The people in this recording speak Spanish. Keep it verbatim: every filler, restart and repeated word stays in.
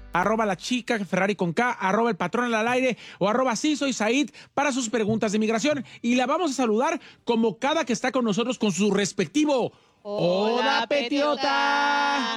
arroba la chica Ferrari con K, arroba el patrón al aire o arroba sí soy Said para sus preguntas de migración. Y la vamos a saludar como cada que está con nosotros con su respectivo Hola, Petiota.